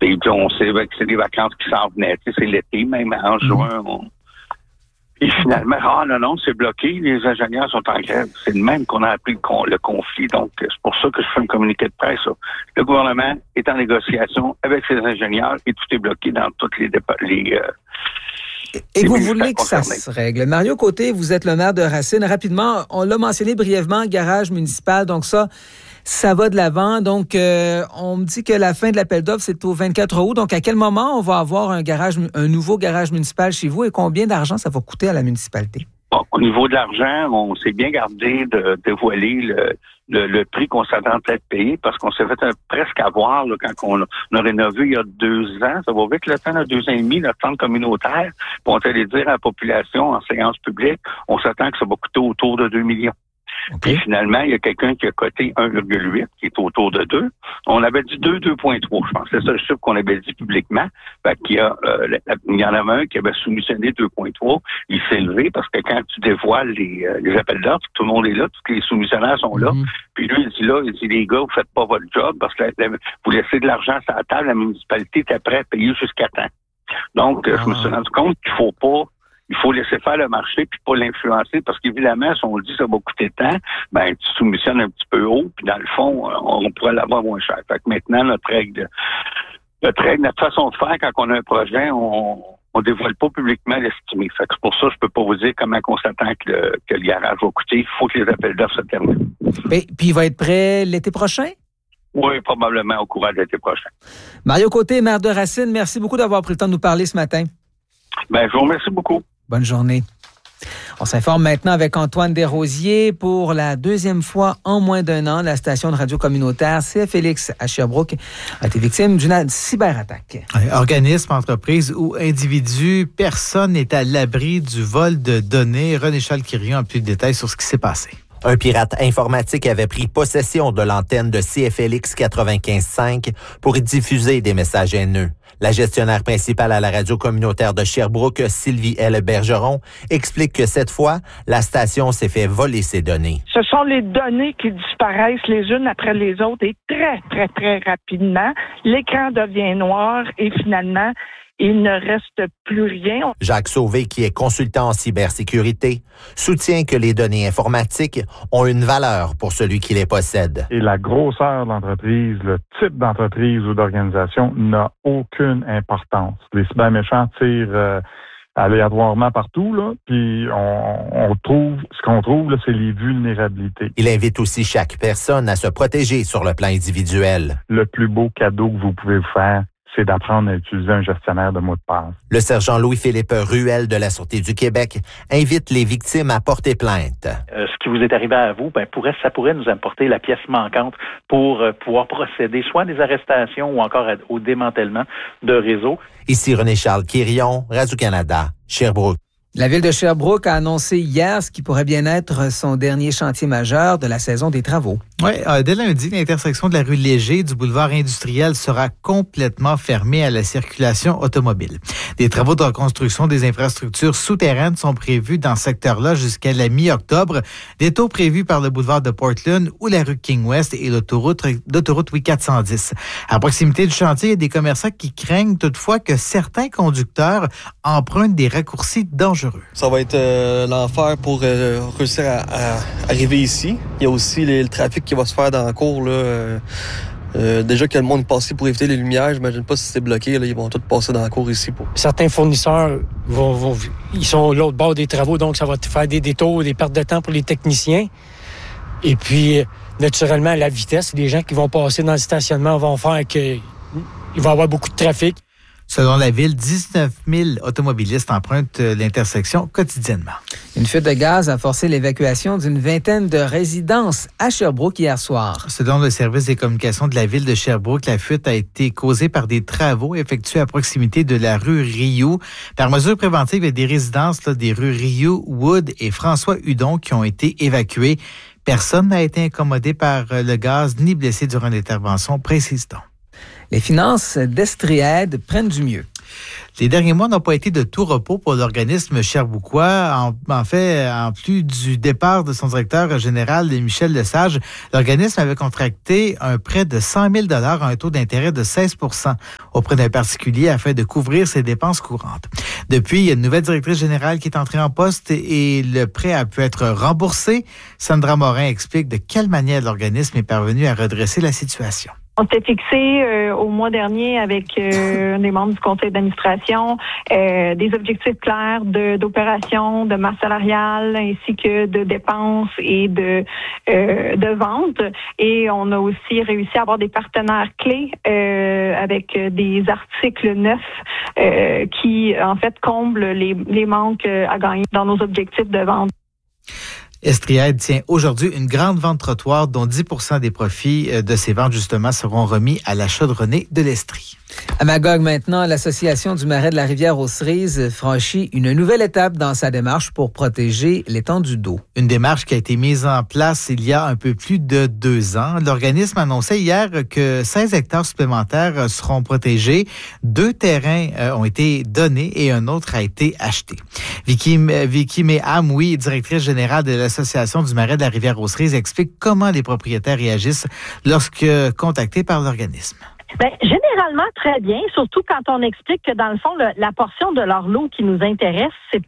Et puis, on sait que c'est des vacances qui s'en venaient. Tu sais, c'est l'été, même en juin. Et finalement, non, c'est bloqué. Les ingénieurs sont en grève. C'est le même qu'on a appris le conflit. Donc, c'est pour ça que je fais un communiqué de presse. Là. Le gouvernement est en négociation avec ses ingénieurs et tout est bloqué dans toutes les Et vous voulez que ça se règle. Mario Côté, vous êtes le maire de Racine. Rapidement, on l'a mentionné brièvement, garage municipal. Donc ça va de l'avant. Donc, on me dit que la fin de l'appel d'offres, c'est au 24 août. Donc, à quel moment on va avoir un nouveau garage municipal chez vous et combien d'argent ça va coûter à la municipalité? Bon, au niveau de l'argent, on s'est bien gardé de dévoiler le prix qu'on s'attend à payer parce qu'on s'est fait presque avoir là, quand on a rénové il y a 2 ans. Ça va vite le temps, 2 ans et demi, notre centre communautaire. Puis on allait dire à la population en séance publique, on s'attend que ça va coûter autour de 2 millions. Okay. Puis finalement, il y a quelqu'un qui a coté 1,8, qui est autour de 2. On avait dit 2,3, je pense. C'est ça le chiffre qu'on avait dit publiquement. Fait qu'il y en avait un qui avait soumissionné 2,3. Il s'est élevé parce que quand tu dévoiles les appels d'offres, tout le monde est là, tous les soumissionnaires sont là. Puis lui, il dit les gars, vous faites pas votre job parce que vous laissez de l'argent sur la table, la municipalité est prête à payer jusqu'à temps. Donc, je me suis rendu compte qu'il il faut laisser faire le marché puis pas l'influencer parce qu'évidemment, si on dit ça va coûter tant, ben tu soumissionnes un petit peu haut puis dans le fond, on pourrait l'avoir moins cher. Fait que maintenant, notre façon de faire quand on a un projet, on dévoile pas publiquement l'estimé. Fait que c'est pour ça que je peux pas vous dire comment on s'attend que le garage va coûter. Il faut que les appels d'offres se terminent. Puis il va être prêt l'été prochain? Oui, probablement au courant de l'été prochain. Mario Côté, maire de Racine, merci beaucoup d'avoir pris le temps de nous parler ce matin. Ben, je vous remercie beaucoup. Bonne journée. On s'informe maintenant avec Antoine Desrosiers. Pour la 2e fois en moins d'1 an, la station de radio communautaire CFLX à Sherbrooke a été victime d'une cyberattaque. Organisme, entreprise ou individu, personne n'est à l'abri du vol de données. René-Charles Quirion a plus de détails sur ce qui s'est passé. Un pirate informatique avait pris possession de l'antenne de CFLX 95.5 pour y diffuser des messages haineux. La gestionnaire principale à la radio communautaire de Sherbrooke, Sylvie L. Bergeron, explique que cette fois, la station s'est fait voler ses données. Ce sont les données qui disparaissent les unes après les autres et très, très, très rapidement. L'écran devient noir et finalement, il ne reste plus rien. Jacques Sauvé, qui est consultant en cybersécurité, soutient que les données informatiques ont une valeur pour celui qui les possède. Et la grosseur de l'entreprise, le type d'entreprise ou d'organisation n'a aucune importance. Les cyberméchants tirent aléatoirement partout, là, puis ce qu'on trouve, là, c'est les vulnérabilités. Il invite aussi chaque personne à se protéger sur le plan individuel. Le plus beau cadeau que vous pouvez vous faire, c'est d'apprendre à utiliser un gestionnaire de mots de passe. Le sergent Louis-Philippe Ruel de la Sûreté du Québec invite les victimes à porter plainte. Ce qui vous est arrivé à vous, ça pourrait nous apporter la pièce manquante pour pouvoir procéder soit à des arrestations ou encore au démantèlement de réseaux. Ici René-Charles Quirion, Radio-Canada, Sherbrooke. La ville de Sherbrooke a annoncé hier ce qui pourrait bien être son dernier chantier majeur de la saison des travaux. Oui, dès lundi, l'intersection de la rue Léger du boulevard industriel sera complètement fermée à la circulation automobile. Des travaux de reconstruction des infrastructures souterraines sont prévus dans ce secteur-là jusqu'à la mi-octobre. Des taux prévus par le boulevard de Portland ou la rue King West et l'autoroute 410. À proximité du chantier, il y a des commerçants qui craignent toutefois que certains conducteurs empruntent des raccourcis dangereux. Ça va être l'enfer pour réussir à arriver ici. Il y a aussi le trafic qui va se faire dans la cour. Là, déjà que le monde est passé pour éviter les lumières, j'imagine pas si c'est bloqué. Là, ils vont tous passer dans la cour ici. Certains fournisseurs ils sont à l'autre bord des travaux, donc ça va faire des détours, des pertes de temps pour les techniciens. Et puis, naturellement, la vitesse, les gens qui vont passer dans le stationnement vont faire qu'il va y avoir beaucoup de trafic. Selon la ville, 19 000 automobilistes empruntent l'intersection quotidiennement. Une fuite de gaz a forcé l'évacuation d'une vingtaine de résidences à Sherbrooke hier soir. Selon le service des communications de la ville de Sherbrooke, la fuite a été causée par des travaux effectués à proximité de la rue Rioux. Par mesure préventive, il y a des résidences des rues Rioux, Wood et François-Hudon qui ont été évacuées. Personne n'a été incommodé par le gaz ni blessé durant l'intervention, précise-t-on. Les finances d'Estriaide prennent du mieux. Les derniers mois n'ont pas été de tout repos pour l'organisme Sherbrookeois. En fait, en plus du départ de son directeur général, Michel Lesage, l'organisme avait contracté un prêt de 100 000 $ à un taux d'intérêt de 16 % auprès d'un particulier afin de couvrir ses dépenses courantes. Depuis, il y a une nouvelle directrice générale qui est entrée en poste et le prêt a pu être remboursé. Sandra Morin explique de quelle manière l'organisme est parvenu à redresser la situation. On s'était fixé au mois dernier avec des membres du conseil d'administration des objectifs clairs d'opération, de masse salariale, ainsi que de dépenses et de ventes. Et on a aussi réussi à avoir des partenaires clés avec des articles neufs qui, en fait, comblent les manques à gagner dans nos objectifs de vente. Estriade tient aujourd'hui une grande vente trottoir dont 10 % des profits de ces ventes, justement, seront remis à la chaudronnée de l'Estrie. À Magog, maintenant, l'Association du Marais de la rivière aux Cerises franchit une nouvelle étape dans sa démarche pour protéger l'étendue d'eau. Une démarche qui a été mise en place il y a un peu plus de 2 ans. L'organisme annonçait hier que 16 hectares supplémentaires seront protégés. 2 terrains ont été donnés et un autre a été acheté. Vicky Meham, directrice générale de l'Association du Marais de la rivière aux Cerises, explique comment les propriétaires réagissent lorsque contactés par l'organisme. Bien, généralement, très bien, surtout quand on explique que, dans le fond, la portion de leur lot qui nous intéresse, c'est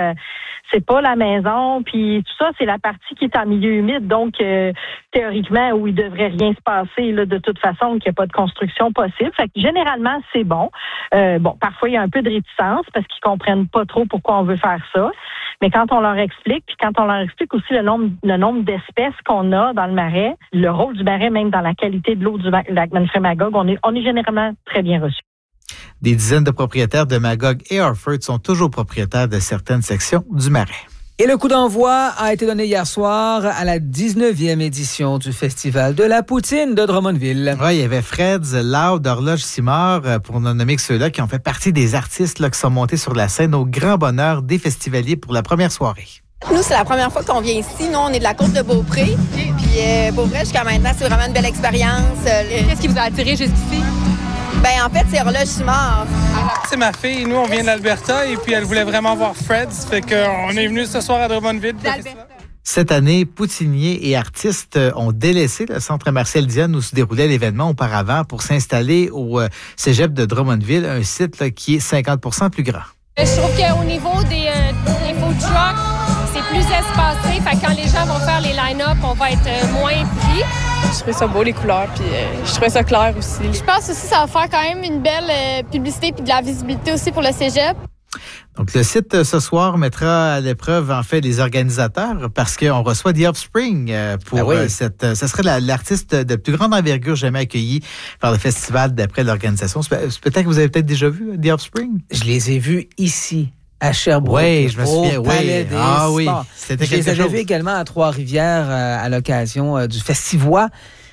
pas la maison, puis tout ça, c'est la partie qui est en milieu humide, donc théoriquement, où il devrait rien se passer, là, de toute façon, qu'il n'y a pas de construction possible. Fait que généralement, c'est bon. Parfois, il y a un peu de réticence parce qu'ils comprennent pas trop pourquoi on veut faire ça. Mais quand on leur explique, puis quand on leur explique aussi le nombre d'espèces qu'on a dans le marais, le rôle du marais, même dans la qualité de l'eau du lac Manfred-Magog, on est généralement très bien reçus. Des dizaines de propriétaires de Magog et Harford sont toujours propriétaires de certaines sections du marais. Et le coup d'envoi a été donné hier soir à la 19e édition du Festival de la Poutine de Drummondville. Oui, il y avait Freds, Loud, Horloge Simard, pour ne nommer que ceux-là, qui ont fait partie des artistes là, qui sont montés sur la scène au grand bonheur des festivaliers pour la première soirée. Nous, c'est la première fois qu'on vient ici. Nous, on est de la côte de Beaupré. Puis, pour vrai, jusqu'à maintenant, c'est vraiment une belle expérience. Qu'est-ce qui vous a attiré jusqu'ici? Ben, en fait, c'est Horloge Simard. C'est ma fille. Nous, on vient d'Alberta et puis elle voulait vraiment voir Freds. Fait qu'on est venu ce soir à Drummondville. Cette année, poutiniers et artistes ont délaissé le centre Marcel Dionne où se déroulait l'événement auparavant pour s'installer au cégep de Drummondville, un site là, qui est 50 % plus grand. Je trouve qu'au niveau des food trucks, c'est plus espacé. Fait que quand les gens vont faire les line-up, on va être moins pris. Je trouvais ça beau, les couleurs, puis je trouvais ça clair aussi. Je pense aussi que ça va faire quand même une belle publicité puis de la visibilité aussi pour le cégep. Donc, le site, ce soir, mettra à l'épreuve, en fait, les organisateurs parce qu'on reçoit The Offspring pour ce serait l'artiste de plus grande envergure jamais accueilli par le festival d'après l'organisation. Peut-être que vous avez peut-être déjà vu The Offspring? Je les ai vus ici. À Sherbrooke. Oui, je me souviens. Au Palais des Sports. Oui, c'était quelque chose. Je les avais vus également à Trois-Rivières à l'occasion du Festivois.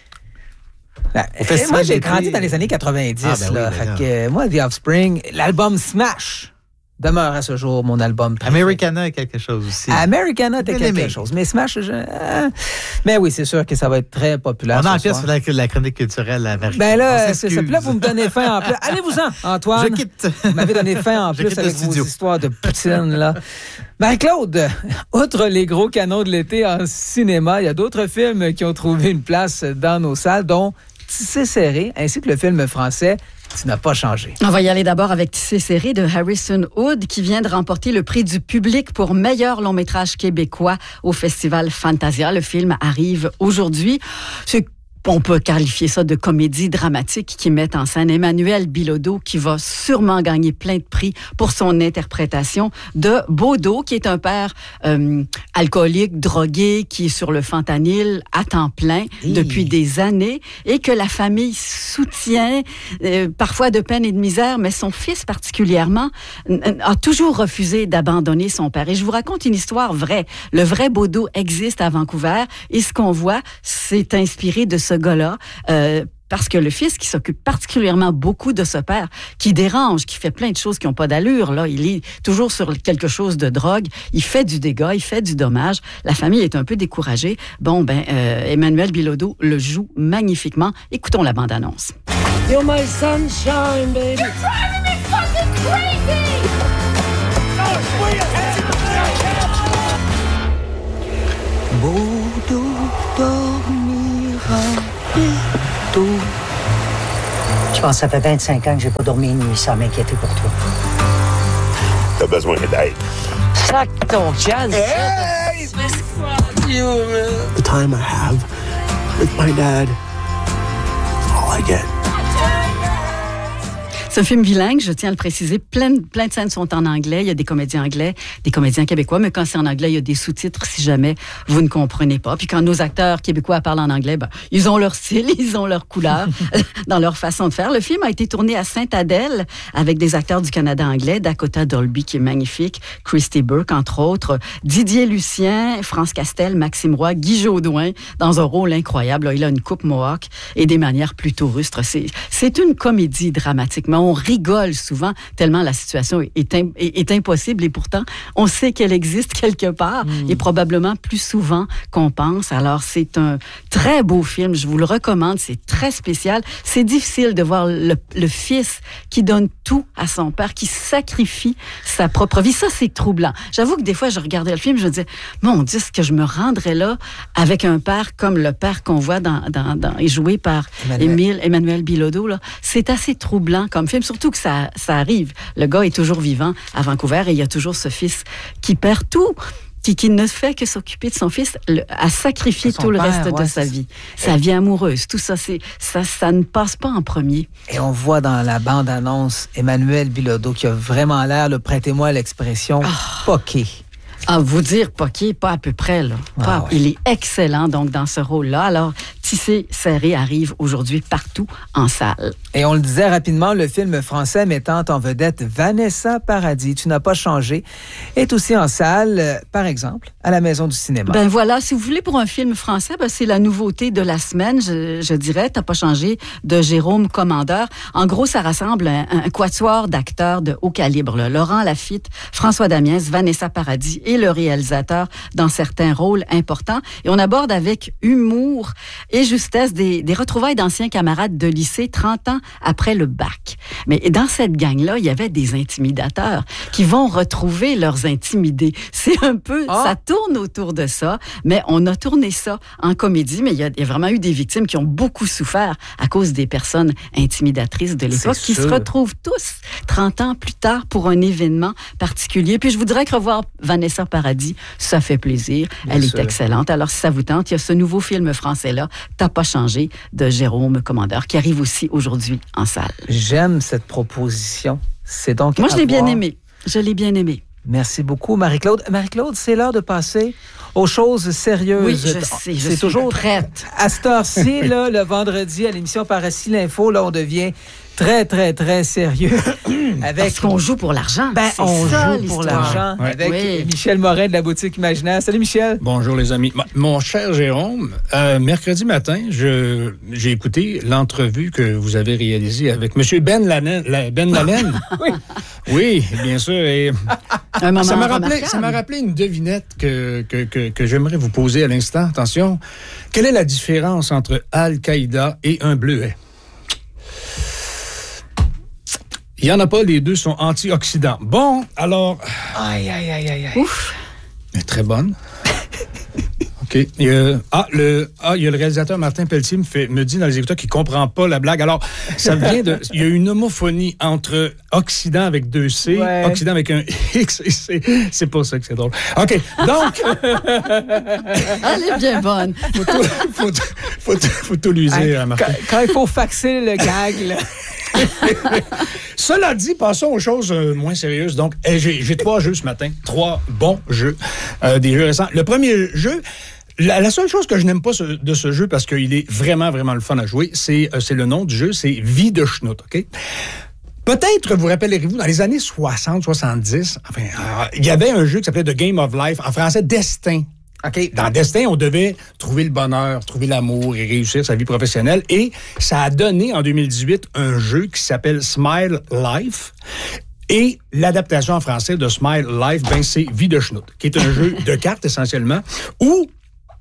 Moi, j'ai grandi dans les années 90. Moi, The Offspring, l'album Smash demeure à ce jour mon album préféré. Americana est quelque chose aussi. Americana était quelque chose. Mais Smash, mais oui, c'est sûr que ça va être très populaire. On en pire sur la chronique culturelle américaine. Ben là, c'est ça. Puis là, vous me donnez faim en plus. Allez-vous-en, Antoine. Je quitte. Vous m'avez donné faim en plus avec vos histoires de poutine, là. Marie-Claude, outre les gros canons de l'été en cinéma, il y a d'autres films qui ont trouvé une place dans nos salles, dont Tissé serré, ainsi que le film français Tu n'as pas changé. On va y aller d'abord avec Tissé serré de Harrison Hood, qui vient de remporter le prix du public pour meilleur long-métrage québécois au Festival Fantasia. Le film arrive aujourd'hui. On peut qualifier ça de comédie dramatique qui met en scène Emmanuel Bilodeau, qui va sûrement gagner plein de prix pour son interprétation de Bodo, qui est un père alcoolique, drogué, qui est sur le fentanyl à temps plein depuis des années et que la famille soutient, parfois de peine et de misère, mais son fils particulièrement a toujours refusé d'abandonner son père. Et je vous raconte une histoire vraie. Le vrai Bodo existe à Vancouver et ce qu'on voit, c'est inspiré de ce gars-là, parce que le fils qui s'occupe particulièrement beaucoup de ce père, qui dérange, qui fait plein de choses qui n'ont pas d'allure, là, il est toujours sur quelque chose de drogue, il fait du dégât, il fait du dommage, la famille est un peu découragée. Emmanuel Bilodeau le joue magnifiquement. Écoutons la bande-annonce. You're my sunshine, baby. You're driving me fucking crazy! Bordeaux dormira bientôt. Je pense que ça fait 25 ans que j'ai pas dormi une nuit sans m'inquiéter pour toi. T'as besoin d'aide. Sac ton chance. Hey! Fuck you, man. The time I have with my dad, all I get. C'est un film bilingue, je tiens à le préciser. Plein de scènes sont en anglais. Il y a des comédiens anglais, des comédiens québécois, mais quand c'est en anglais, il y a des sous-titres si jamais vous ne comprenez pas. Puis quand nos acteurs québécois parlent en anglais, ils ont leur style, ils ont leur couleur dans leur façon de faire. Le film a été tourné à Sainte-Adèle avec des acteurs du Canada anglais, Dakota Dolby qui est magnifique, Christy Burke entre autres, Didier Lucien, France Castel, Maxime Roy, Guy Jodoin dans un rôle incroyable. Il a une coupe mohawk et des manières plutôt rustres. C'est une comédie dramatique, mais on rigole souvent tellement la situation est impossible et pourtant, on sait qu'elle existe quelque part et probablement plus souvent qu'on pense. Alors, c'est un très beau film. Je vous le recommande. C'est très spécial. C'est difficile de voir le fils qui donne tout à son père, qui sacrifie sa propre vie. Ça, c'est troublant. J'avoue que des fois, je regardais le film, je me disais, mon Dieu, est-ce que je me rendrais là avec un père comme le père qu'on voit et joué par Emmanuel Bilodeau, là. C'est assez troublant comme film, surtout que ça arrive. Le gars est toujours vivant à Vancouver et il y a toujours ce fils qui perd tout, qui ne fait que s'occuper de son fils, à sacrifier tout le reste de sa vie. Sa vie amoureuse, tout ça, ça ne passe pas en premier. Et on voit dans la bande-annonce Emmanuel Bilodeau qui a vraiment l'air, prêtez-moi l'expression, poqué. À vous dire, Pocky, pas à peu près, là. Il est excellent, donc, dans ce rôle-là. Alors, Tissé Serré arrive aujourd'hui partout en salle. Et on le disait rapidement, le film français mettant en vedette Vanessa Paradis, Tu n'as pas changé, est aussi en salle, par exemple, à la Maison du cinéma. Ben voilà, si vous voulez, pour un film français, c'est la nouveauté de la semaine, je dirais, T'as pas changé, de Jérôme Commandeur. En gros, ça rassemble un quatuor d'acteurs de haut calibre, là. Laurent Lafitte, François Damiens, Vanessa Paradis et le réalisateur dans certains rôles importants. Et on aborde avec humour et justesse des retrouvailles d'anciens camarades de lycée 30 ans après le bac. Mais dans cette gang-là, il y avait des intimidateurs qui vont retrouver leurs intimidés. C'est un peu... Ça tourne autour de ça, mais on a tourné ça en comédie, mais il y a vraiment eu des victimes qui ont beaucoup souffert à cause des personnes intimidatrices de l'époque qui se retrouvent tous 30 ans plus tard pour un événement particulier. Puis je vous dirais que revoir Vanessa Paradis, ça fait plaisir. Elle est excellente. Alors, si ça vous tente, il y a ce nouveau film français-là, T'as pas changé, de Jérôme Commandeur, qui arrive aussi aujourd'hui en salle. J'aime cette proposition. C'est donc Moi, je l'ai bien aimé. Je l'ai bien aimé. Merci beaucoup, Marie-Claude. Marie-Claude, c'est l'heure de passer aux choses sérieuses. Oui, je sais, je suis toujours prête. À cette heure-ci, là, le vendredi, à l'émission Par-ci l'info, là, on devient très, très, très sérieux. Parce qu'on joue pour l'argent. On joue pour l'argent avec Michel Morin de la Boutique Imaginaire. Salut, Michel. Bonjour, les amis. Mon cher Jérôme, mercredi matin, j'ai écouté l'entrevue que vous avez réalisée avec M. Ben Lalen. Oui, bien sûr. Et ça m'a rappelé une devinette que j'aimerais vous poser à l'instant. Attention. Quelle est la différence entre Al-Qaïda et un bleuet? Il n'y en a pas, les deux sont antioxydants. Bon, alors... Aïe. Ouf. Très bonne. OK. Il y a le réalisateur Martin Pelletier me dit dans les écouteurs qu'il ne comprend pas la blague. Alors, ça vient de... Il y a une homophonie entre Occident avec 2 C, Occident avec un X et C. C'est pas ça que c'est drôle. OK, donc... Elle est bien bonne. Faut tout lui dire, Martin. Quand il faut faxer le gag, là... Cela dit, passons aux choses moins sérieuses. Donc, j'ai 3 jeux ce matin. 3 bons jeux. Des jeux récents. Le premier jeu... La seule chose que je n'aime pas de ce jeu, parce qu'il est vraiment, vraiment le fun à jouer, c'est le nom du jeu, c'est Vie de Schnout, OK? Peut-être, vous rappellerez-vous, dans les années 60, 70, il y avait un jeu qui s'appelait The Game of Life, en français, Destin. Okay. Dans Destin, on devait trouver le bonheur, trouver l'amour et réussir sa vie professionnelle. Et ça a donné, en 2018, un jeu qui s'appelle Smile Life. Et l'adaptation en français de Smile Life, c'est Vie de Schnout, qui est un jeu de cartes, essentiellement, où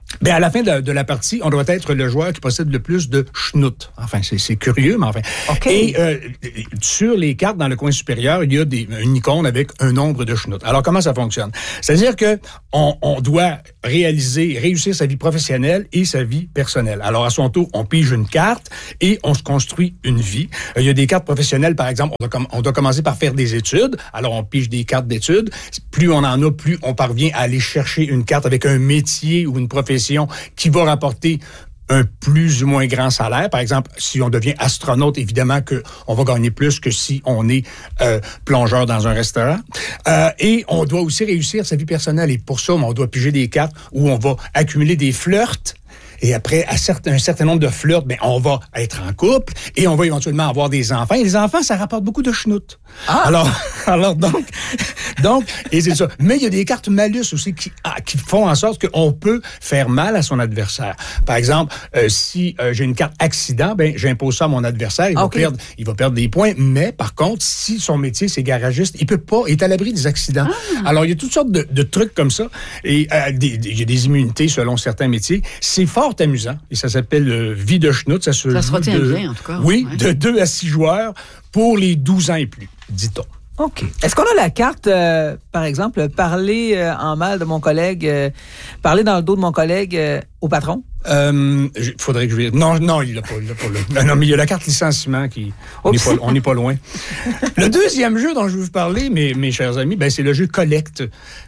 Ben à la fin de la partie, on doit être le joueur qui possède le plus de schnout. Enfin, c'est curieux, mais enfin. Okay. Et sur les cartes, dans le coin supérieur, il y a une icône avec un nombre de schnout. Alors, comment ça fonctionne? C'est-à-dire que on doit réussir sa vie professionnelle et sa vie personnelle. Alors, à son tour, on pige une carte et on se construit une vie. Il y a des cartes professionnelles, par exemple, on doit commencer par faire des études. Alors, on pige des cartes d'études. Plus on en a, plus on parvient à aller chercher une carte avec un métier ou une profession qui va rapporter un plus ou moins grand salaire. Par exemple, si on devient astronaute, évidemment qu'on va gagner plus que si on est plongeur dans un restaurant. Et on doit aussi réussir sa vie personnelle. Et pour ça, on doit piger des cartes où on va accumuler des flirts. Et après, à un certain nombre de flirts, ben, on va être en couple et on va éventuellement avoir des enfants. Et les enfants, ça rapporte beaucoup de schnout. Ah! Alors donc, et c'est ça. Mais il y a des cartes malus aussi qui font en sorte qu'on peut faire mal à son adversaire. Par exemple, si j'ai une carte accident, ben, j'impose ça à mon adversaire. Il va perdre des points. Mais par contre, si son métier, c'est garagiste, il est à l'abri des accidents. Ah. Alors, il y a toutes sortes de trucs comme ça. Et il y a des immunités selon certains métiers. C'est fort amusant et ça s'appelle Vie de schnout. Ça se retient bien, en tout cas. Oui, ouais. De 2 à 6 joueurs pour les 12 ans et plus, dit-on. OK. Est-ce qu'on a la carte, par exemple, parler en mal de mon collègue, parler dans le dos de mon collègue au patron? Faudrait que je... Non, il l'a pas. Non, mais il y a la carte licenciement qui... On n'est pas loin. Le deuxième jeu dont je veux vous parler, mes chers amis, ben, c'est le jeu Collecte.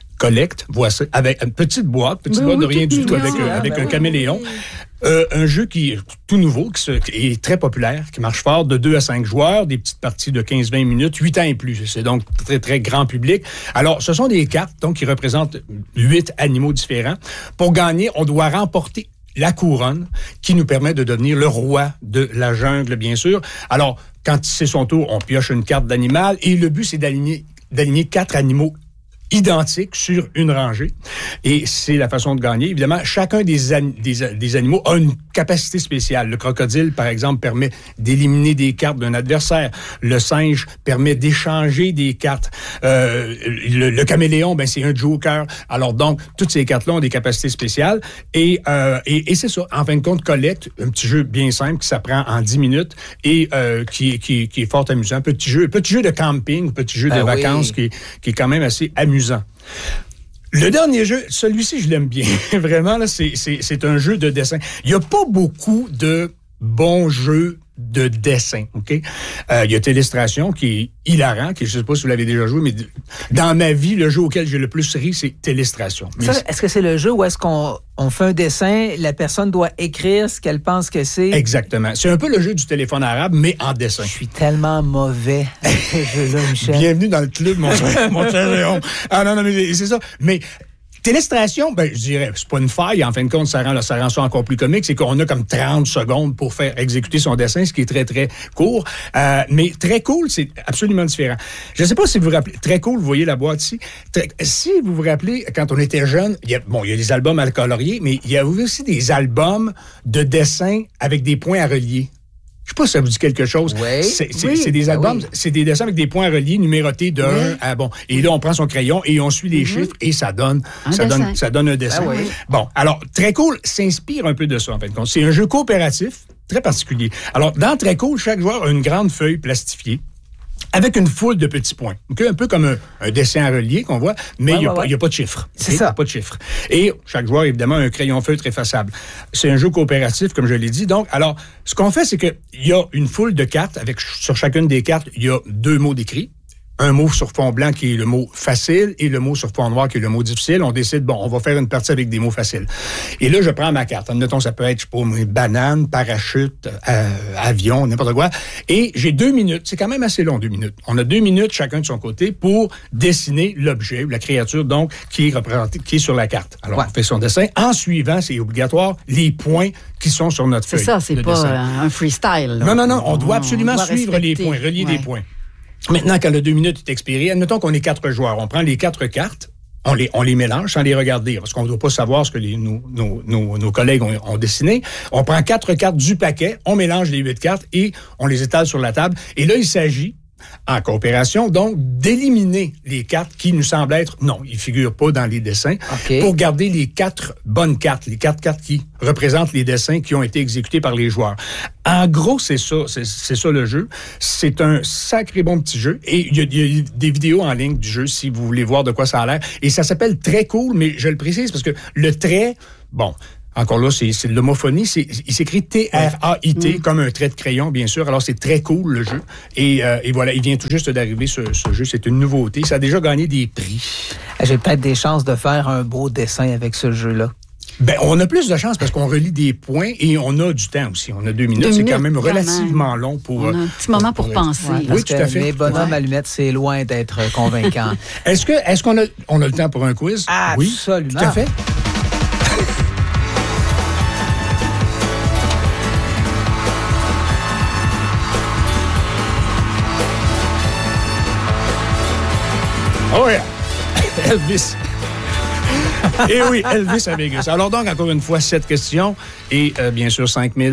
Voici, avec une petite boîte de rien du tout, avec un caméléon. Un jeu qui est tout nouveau, qui est très populaire, qui marche fort, de 2 à 5 joueurs, des petites parties de 15-20 minutes, 8 ans et plus. C'est donc très, très grand public. Alors, ce sont des cartes donc qui représentent 8 animaux différents. Pour gagner, on doit remporter la couronne qui nous permet de devenir le roi de la jungle, bien sûr. Alors, quand c'est son tour, on pioche une carte d'animal et le but, c'est d'aligner 4 animaux identiques sur une rangée. Et c'est la façon de gagner. Évidemment, chacun des animaux a une capacité spéciale. Le crocodile, par exemple, permet d'éliminer des cartes d'un adversaire. Le singe permet d'échanger des cartes. Le caméléon, ben, c'est un joker. Alors donc, toutes ces cartes-là ont des capacités spéciales. Et c'est ça. En fin de compte, Collecte, un petit jeu bien simple qui s'apprend en 10 minutes et qui est fort amusant. Petit jeu de camping, petit jeu de vacances qui est quand même assez amusant. Le dernier jeu, celui-ci, je l'aime bien. Vraiment, là, c'est un jeu de dessin. Il n'y a pas beaucoup de bons jeux de dessin, OK? Il y a Télestration qui est hilarant, je ne sais pas si vous l'avez déjà joué, mais dans ma vie, le jeu auquel j'ai le plus ri, c'est Télestration. Est-ce que c'est le jeu où est-ce qu'on fait un dessin, la personne doit écrire ce qu'elle pense que c'est? Exactement. C'est un peu le jeu du téléphone arabe, mais en dessin. Je suis tellement mauvais à ce jeu-là, Michel. Bienvenue dans le club, mon cher Léon. Ah non, mais c'est ça. Mais Télestration, ben, je dirais, c'est pas une faille. En fin de compte, ça rend ça encore plus comique. C'est qu'on a comme 30 secondes pour faire exécuter son dessin, ce qui est très, très court. Mais très cool, c'est absolument différent. Je ne sais pas si vous vous rappelez. Très cool, vous voyez la boîte ici. Si vous vous rappelez, quand on était jeune, il y a des albums à colorier, mais il y a aussi des albums de dessins avec des points à relier. Je sais pas si ça vous dit quelque chose. Oui. C'est des albums, c'est des dessins avec des points reliés numérotés de 1 à bon. Et là, on prend son crayon et on suit les chiffres et ça donne un dessin. Oui. Bon, alors, Très Cool s'inspire un peu de ça, en fait. C'est un jeu coopératif très particulier. Alors, dans Très Cool, chaque joueur a une grande feuille plastifiée avec une foule de petits points. Okay? Un peu comme un dessin à relier qu'on voit, mais il n'y a pas de chiffres. C'est ça. Pas de chiffres. Et chaque joueur, évidemment, a un crayon feutre effaçable. C'est un jeu coopératif, comme je l'ai dit. Donc, alors, ce qu'on fait, c'est qu'il y a une foule de cartes. Sur chacune des cartes, il y a 2 mots décrits. Un mot sur fond blanc qui est le mot facile et le mot sur fond noir qui est le mot difficile. On décide, on va faire une partie avec des mots faciles. Et là, je prends ma carte. Admettons, ça peut être, je sais pas, banane, parachute, avion, n'importe quoi. Et j'ai 2 minutes. C'est quand même assez long, 2 minutes. On a 2 minutes chacun de son côté pour dessiner l'objet ou la créature, donc, qui est représentée, qui est sur la carte. Alors, on fait son dessin en suivant, c'est obligatoire, les points qui sont sur notre feuille. C'est ça, c'est pas un freestyle. Là. Non. On doit absolument suivre les points, relier des points. Maintenant, quand le 2 minutes est expiré, admettons qu'on est 4 joueurs. On prend les 4 cartes, on les mélange sans les regarder, parce qu'on ne doit pas savoir ce que nos collègues ont dessiné. On prend 4 cartes du paquet, on mélange les 8 cartes et on les étale sur la table. Et là, il s'agit en coopération, donc, d'éliminer les cartes qui nous semblent être, non, ils ne figurent pas dans les dessins, pour garder les 4 bonnes cartes, les 4 cartes qui représentent les dessins qui ont été exécutés par les joueurs. En gros, c'est ça le jeu. C'est un sacré bon petit jeu. Et il y a des vidéos en ligne du jeu si vous voulez voir de quoi ça a l'air. Et ça s'appelle Très Cool, mais je le précise parce que le trait, bon... Encore là, c'est de l'homophonie. Il s'écrit T-R-A-I-T, comme un trait de crayon, bien sûr. Alors, c'est très cool, le jeu. Et voilà, il vient tout juste d'arriver, ce jeu. C'est une nouveauté. Ça a déjà gagné des prix. J'ai peut-être des chances de faire un beau dessin avec ce jeu-là. Ben, on a plus de chance parce qu'on relie des points et on a du temps aussi. On a 2 minutes. C'est quand même relativement long pour... On a un petit moment pour penser. Oui, tout à fait. Les bonhommes allumettes, c'est loin d'être convaincant. Est-ce qu'on a le temps pour un quiz? Absolument. Oui, tout à fait. Oh yeah! Elvis. Et oui, Elvis à Vegas. Alors donc, encore une fois, 7 questions et bien sûr 5 000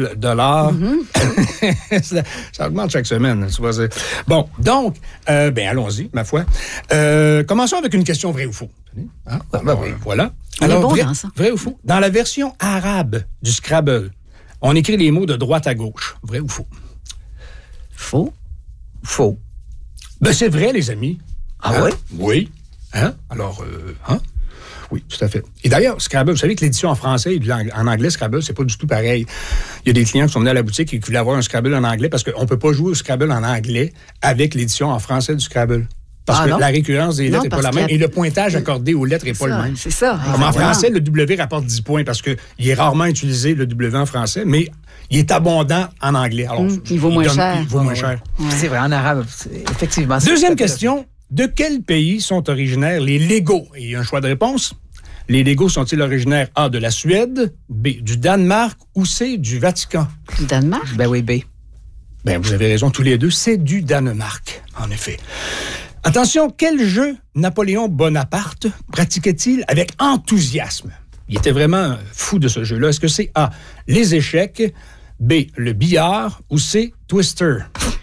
$. Ça augmente chaque semaine, tu vois. Bon, donc, allons-y, ma foi. Commençons avec une question vrai ou faux. Hein? Oui. Voilà. Alors, vrai ou faux? Dans la version arabe du Scrabble, on écrit les mots de droite à gauche. Vrai ou faux? Faux. Faux. Ben, c'est vrai, les amis. Ah ouais? Oui. Hein? Alors, Oui, tout à fait. Et d'ailleurs, Scrabble, vous savez que l'édition en français et en anglais, Scrabble, c'est pas du tout pareil. Il y a des clients qui sont venus à la boutique et qui voulaient avoir un Scrabble en anglais parce qu'on peut pas jouer au Scrabble en anglais avec l'édition en français du Scrabble. Parce que la récurrence des lettres n'est pas la même et le pointage accordé aux lettres n'est pas le même. C'est ça. Comme en français, le W rapporte 10 points parce qu'il est rarement utilisé, le W en français, mais il est abondant en anglais. Alors, il vaut moins cher. Il vaut moins cher. Ouais. C'est vrai, en arabe, effectivement. Deuxième question. De quel pays sont originaires les Legos? Et il y a un choix de réponse. Les Legos sont-ils originaires A, de la Suède, B, du Danemark ou C, du Vatican? Du Danemark? Ben oui, B. Ben, vous avez raison tous les deux, c'est du Danemark, en effet. Attention, quel jeu Napoléon Bonaparte pratiquait-il avec enthousiasme? Il était vraiment fou de ce jeu-là. Est-ce que c'est A, les échecs, B, le billard ou C, Twister?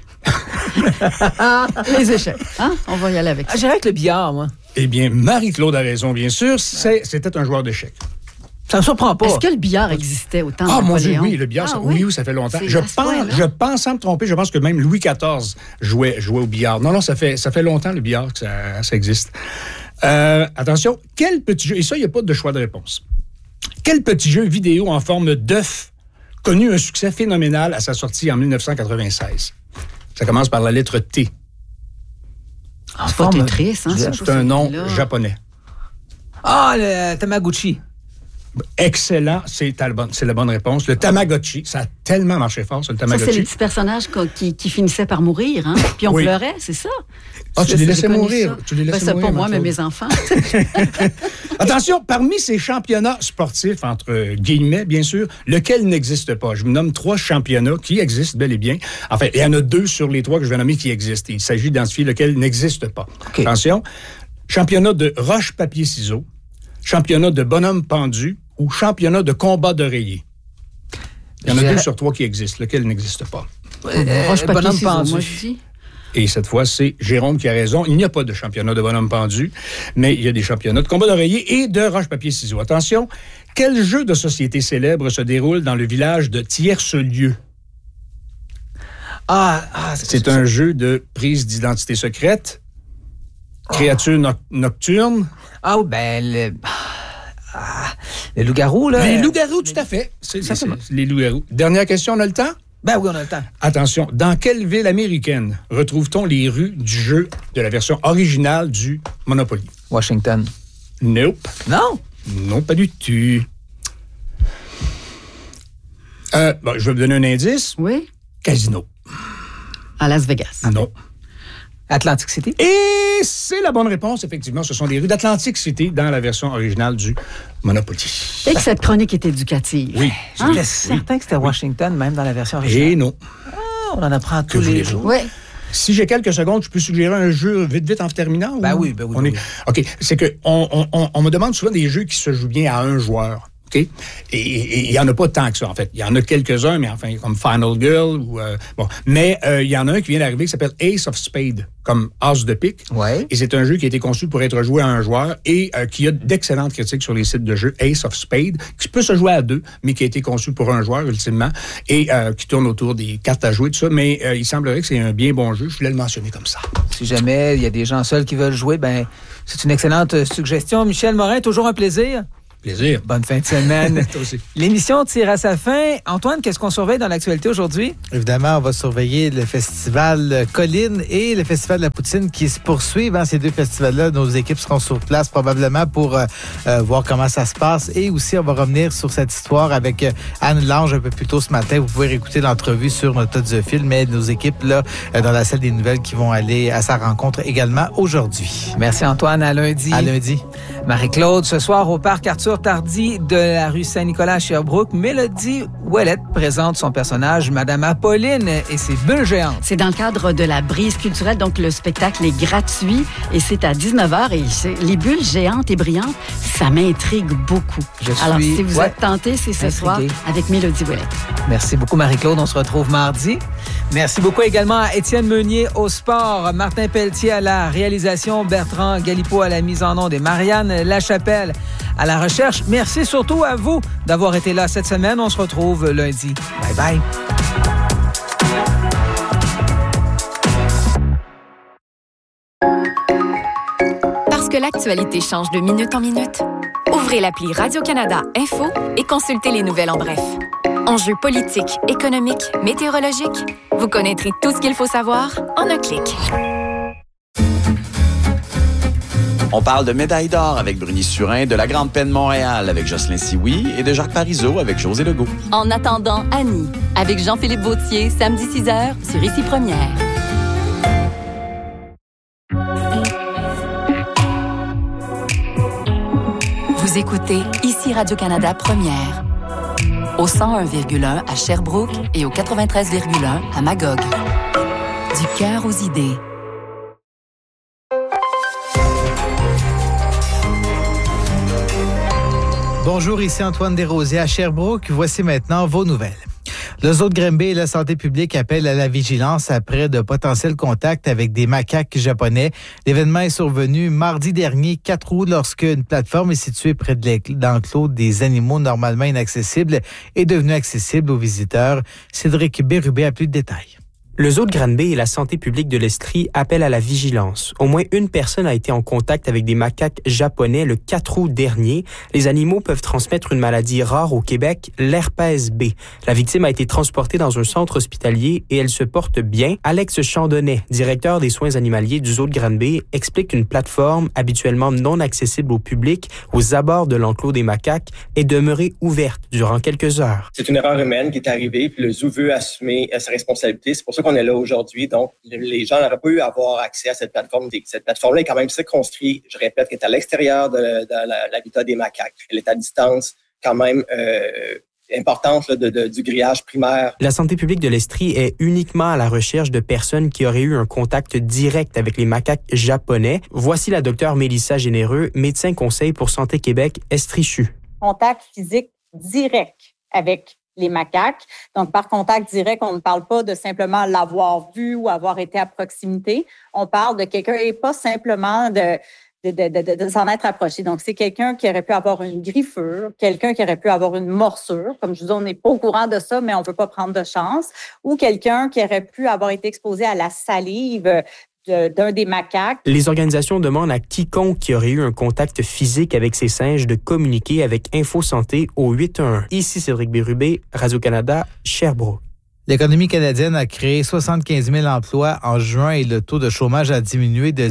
Les échecs. Hein? On va y aller avec ça. J'irais avec le billard, moi. Eh bien, Marie-Claude a raison, bien sûr. C'était un joueur d'échecs. Ça me surprend pas. Est-ce que le billard existait au temps de Napoléon? Napoléon? mon Dieu, oui, le billard, oui, ça fait longtemps. Je pense, sans me tromper, je pense que même Louis XIV jouait au billard. Non, ça fait longtemps, le billard, que ça existe. Attention, quel petit jeu, et ça, il n'y a pas de choix de réponse. Quel petit jeu vidéo en forme d'œuf connut un succès phénoménal à sa sortie en 1996? Ça commence par la lettre T. C'est pas Tetris, hein? C'est un nom japonais. Ah, le Tamagotchi. Excellent, c'est la bonne réponse. Le Tamagotchi, ça a tellement marché fort, le Tamagotchi. Ça, c'est les petits personnages qui finissaient par mourir, hein? Puis on pleurait, c'est ça? Ah, tu les laissais mourir? C'est pas moi, mais mes enfants. Attention, parmi ces championnats sportifs, entre guillemets, bien sûr, lequel n'existe pas? Je vous nomme 3 championnats qui existent bel et bien. Enfin, il y en a 2 sur les 3 que je vais nommer qui existent. Il s'agit d'identifier lequel n'existe pas. Okay. Attention, championnat de roche-papier-ciseaux, championnat de bonhomme pendu ou championnat de combat d'oreiller. Il y en a 2 sur 3 qui existent. Lequel n'existe pas? Roche-papier-ciseaux, moi je dis. Et cette fois, c'est Jérôme qui a raison. Il n'y a pas de championnat de bonhomme pendu, mais il y a des championnats de combat d'oreiller et de roche-papier-ciseaux. Attention, quel jeu de société célèbre se déroule dans le village de Tierce-Lieu? C'est un jeu de prise d'identité secrète, créature nocturne. Les loups-garous, là. Les loups-garous, tout à fait. C'est les loups-garous. Dernière question, on a le temps? Ben oui, on a le temps. Attention, dans quelle ville américaine retrouve-t-on les rues du jeu de la version originale du Monopoly? Washington. Nope. Non? Non, pas du tout. Je vais vous donner un indice. Oui. Casino. À Las Vegas. Non. Atlantic City. Et c'est la bonne réponse, effectivement. Ce sont des rues d'Atlantic City dans la version originale du Monopoly. Et que cette chronique est éducative. Oui. J'étais certain que c'était Washington, même dans la version originale. Et non. On en apprend tous les jours. Oui. Si j'ai quelques secondes, je peux suggérer un jeu vite en terminant? Ben oui. OK, c'est que on me demande souvent des jeux qui se jouent bien à un joueur. OK? Et il n'y en a pas tant que ça, en fait. Il y en a quelques-uns, mais enfin, comme Final Girl. Mais il y en a un qui vient d'arriver qui s'appelle Ace of Spades, comme As de pique. Ouais. Et c'est un jeu qui a été conçu pour être joué à un joueur et qui a d'excellentes critiques sur les sites de jeux. Ace of Spades, qui peut se jouer à deux, mais qui a été conçu pour un joueur, ultimement, et qui tourne autour des cartes à jouer, tout ça. Mais il semblerait que c'est un bien bon jeu. Je voulais le mentionner comme ça. Si jamais il y a des gens seuls qui veulent jouer, ben c'est une excellente suggestion. Michel Morin, toujours un plaisir. Plaisir. Bonne fin de semaine. Toi aussi. L'émission tire à sa fin. Antoine, qu'est-ce qu'on surveille dans l'actualité aujourd'hui? Évidemment, on va surveiller le festival Colline et le festival de la Poutine qui se poursuivent. Ces deux festivals-là, nos équipes seront sur place probablement pour voir comment ça se passe. Et aussi, on va revenir sur cette histoire avec Anne Lange un peu plus tôt ce matin. Vous pouvez réécouter l'entrevue sur notre Fil, mais nos équipes là dans la salle des nouvelles qui vont aller à sa rencontre également aujourd'hui. Merci Antoine, à lundi. À lundi. Marie-Claude, ce soir au parc Arthur Tardy de la rue Saint-Nicolas à Sherbrooke, Mélodie Ouellette présente son personnage Madame Apolline et ses bulles géantes. C'est dans le cadre de la brise culturelle, donc le spectacle est gratuit et c'est à 19h. Et les bulles géantes et brillantes, ça m'intrigue beaucoup. Alors, si vous êtes tenté, c'est ce soir avec Mélodie Ouellette. Merci beaucoup Marie-Claude, on se retrouve mardi. Merci beaucoup également à Étienne Meunier au sport, Martin Pelletier à la réalisation, Bertrand Galipeau à la mise en onde et Marianne Lachapelle à la recherche. Merci surtout à vous d'avoir été là cette semaine. On se retrouve lundi. Bye bye. Parce que l'actualité change de minute en minute, ouvrez l'appli Radio-Canada Info et consultez les nouvelles en bref. Enjeux politiques, économiques, météorologiques, vous connaîtrez tout ce qu'il faut savoir en un clic. On parle de médaille d'or avec Bruni Surin, de la Grande Peine Montréal avec Jocelyn Sioui et de Jacques Parizeau avec José Legault. En attendant, Annie, avec Jean-Philippe Vautier, samedi 6h sur Ici Première. Vous écoutez Ici Radio-Canada Première. Au 101,1 à Sherbrooke et au 93,1 à Magog. Du cœur aux idées. Bonjour, ici Antoine Desrosiers à Sherbrooke. Voici maintenant vos nouvelles. Le zoo de Granby et la santé publique appellent à la vigilance après de potentiels contacts avec des macaques japonais. L'événement est survenu mardi dernier, 4 août, lorsque une plateforme est située près de l'enclos des animaux normalement inaccessibles est devenue accessible aux visiteurs. Cédric Bérubé a plus de détails. Le zoo de Granby et la santé publique de l'Estrie appellent à la vigilance. Au moins une personne a été en contact avec des macaques japonais le 4 août dernier. Les animaux peuvent transmettre une maladie rare au Québec, l'herpès B. La victime a été transportée dans un centre hospitalier et elle se porte bien. Alex Chandonnet, directeur des soins animaliers du zoo de Granby, explique qu'une plateforme habituellement non accessible au public aux abords de l'enclos des macaques est demeurée ouverte durant quelques heures. C'est une erreur humaine qui est arrivée, puis le zoo veut assumer sa responsabilité. C'est pour ça qu'on est là aujourd'hui. Donc, les gens n'auraient pas eu à avoir accès à cette plateforme. Cette plateforme-là est quand même circonscrite, je répète, qui est à l'extérieur de l'habitat des macaques. Elle est à distance quand même importante là, du grillage primaire. La santé publique de l'Estrie est uniquement à la recherche de personnes qui auraient eu un contact direct avec les macaques japonais. Voici la docteure Mélissa Généreux, médecin conseil pour Santé Québec, Estrie-CHU. Contact physique direct avec les macaques. Donc, par contact direct, on ne parle pas de simplement l'avoir vu ou avoir été à proximité. On parle de quelqu'un et pas simplement de s'en être approché. Donc, c'est quelqu'un qui aurait pu avoir une griffure, quelqu'un qui aurait pu avoir une morsure. Comme je vous dis, on n'est pas au courant de ça, mais on ne peut pas prendre de chance. Ou quelqu'un qui aurait pu avoir été exposé à la salive d'un des macaques. Les organisations demandent à quiconque qui aurait eu un contact physique avec ces singes de communiquer avec Info Santé au 811. Ici Cédric Bérubé, Radio-Canada, Sherbrooke. L'économie canadienne a créé 75 000 emplois en juin et le taux de chômage a diminué de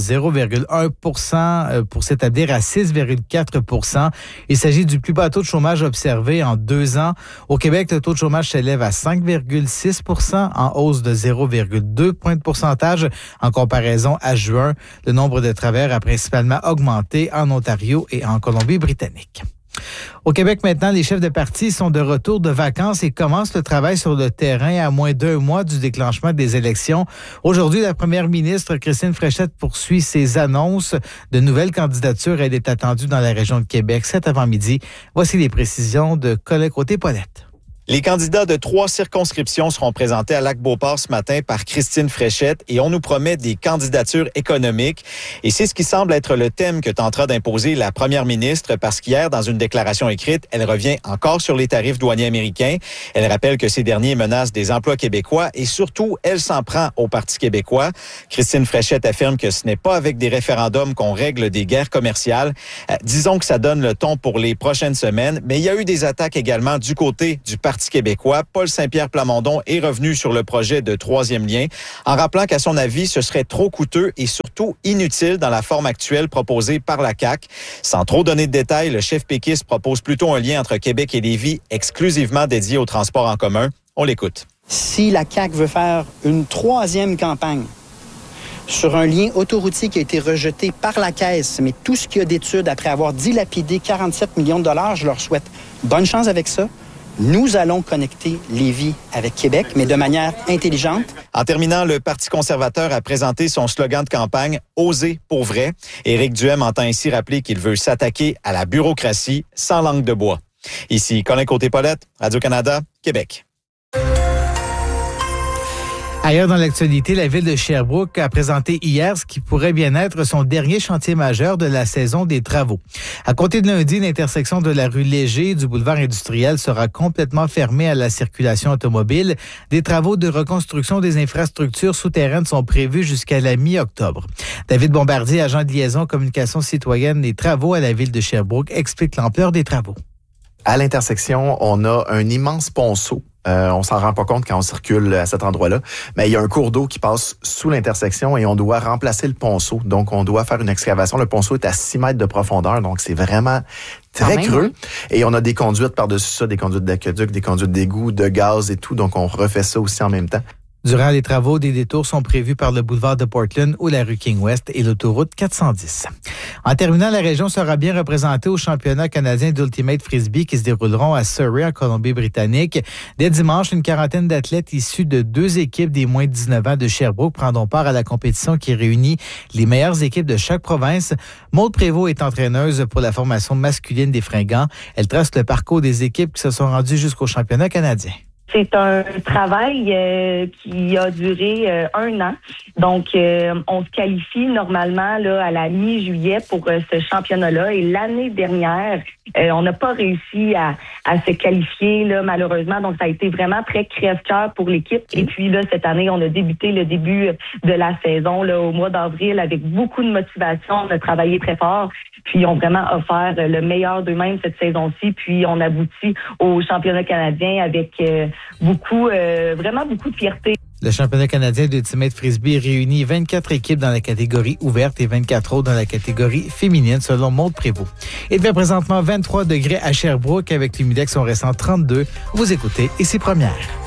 0,1 % pour s'établir à 6,4 %. Il s'agit du plus bas taux de chômage observé en 2 ans. Au Québec, le taux de chômage s'élève à 5,6 %, en hausse de 0,2 points de pourcentage en comparaison à juin. Le nombre de travailleurs a principalement augmenté en Ontario et en Colombie-Britannique. Au Québec, maintenant, les chefs de parti sont de retour de vacances et commencent le travail sur le terrain à moins d'1 mois du déclenchement des élections. Aujourd'hui, la première ministre Christine Fréchette poursuit ses annonces. De nouvelles candidatures. Elle est attendue dans la région de Québec cet avant-midi. Voici les précisions de Colin Côté-Paulette. Les candidats de 3 circonscriptions seront présentés à Lac-Beauport ce matin par Christine Fréchette et on nous promet des candidatures économiques. Et c'est ce qui semble être le thème que tentera d'imposer la première ministre parce qu'hier, dans une déclaration écrite, elle revient encore sur les tarifs douaniers américains. Elle rappelle que ces derniers menacent des emplois québécois et surtout, elle s'en prend au Parti québécois. Christine Fréchette affirme que ce n'est pas avec des référendums qu'on règle des guerres commerciales. Disons que ça donne le ton pour les prochaines semaines, mais il y a eu des attaques également du côté du Parti québécois. Paul Saint-Pierre Plamondon est revenu sur le projet de 3e lien en rappelant qu'à son avis, ce serait trop coûteux et surtout inutile dans la forme actuelle proposée par la CAQ. Sans trop donner de détails, le chef péquiste propose plutôt un lien entre Québec et Lévis exclusivement dédié au transport en commun. On l'écoute. Si la CAQ veut faire une 3e campagne sur un lien autoroutier qui a été rejeté par la Caisse, mais tout ce qu'il y a d'études après avoir dilapidé 47 millions de dollars, je leur souhaite bonne chance avec ça. Nous allons connecter Lévis avec Québec, mais de manière intelligente. En terminant, le Parti conservateur a présenté son slogan de campagne « Oser pour vrai ». Éric Duhem entend ainsi rappeler qu'il veut s'attaquer à la bureaucratie sans langue de bois. Ici Colin Côté-Paulette, Radio-Canada, Québec. Ailleurs dans l'actualité, la ville de Sherbrooke a présenté hier ce qui pourrait bien être son dernier chantier majeur de la saison des travaux. À compter de lundi, l'intersection de la rue Léger et du boulevard industriel sera complètement fermée à la circulation automobile. Des travaux de reconstruction des infrastructures souterraines sont prévus jusqu'à la mi-octobre. David Bombardier, agent de liaison communication citoyenne et travaux à la ville de Sherbrooke, explique l'ampleur des travaux. À l'intersection, on a un immense ponceau. On s'en rend pas compte quand on circule à cet endroit-là, mais il y a un cours d'eau qui passe sous l'intersection et on doit remplacer le ponceau. Donc, on doit faire une excavation. Le ponceau est à 6 mètres de profondeur, donc c'est vraiment très creux. Et on a des conduites par-dessus ça, des conduites d'aqueduc, des conduites d'égout, de gaz et tout. Donc, on refait ça aussi en même temps. Durant les travaux, des détours sont prévus par le boulevard de Portland ou la rue King-West et l'autoroute 410. En terminant, la région sera bien représentée au championnat canadien d'Ultimate Frisbee qui se dérouleront à Surrey, en Colombie-Britannique. Dès dimanche, une quarantaine d'athlètes issus de 2 équipes des moins de 19 ans de Sherbrooke prendront part à la compétition qui réunit les meilleures équipes de chaque province. Maude Prévost est entraîneuse pour la formation masculine des Fringants. Elle trace le parcours des équipes qui se sont rendues jusqu'au championnat canadien. C'est un travail qui a duré 1 an. Donc, on se qualifie normalement là à la mi-juillet pour ce championnat-là. Et l'année dernière, on n'a pas réussi à se qualifier là malheureusement. Donc, ça a été vraiment très crève-cœur pour l'équipe. Et puis là, cette année, on a débuté le début de la saison là au mois d'avril avec beaucoup de motivation. On a travaillé très fort. Puis, ils ont vraiment offert le meilleur d'eux-mêmes cette saison-ci. Puis, on aboutit au championnat canadien avec vraiment beaucoup de fierté. Le championnat canadien d'Ultimate Frisbee réunit 24 équipes dans la catégorie ouverte et 24 autres dans la catégorie féminine, selon Maude Prévost. Il fait présentement 23 degrés à Sherbrooke avec l'humidex, on ressent 32. Vous écoutez Ici Première.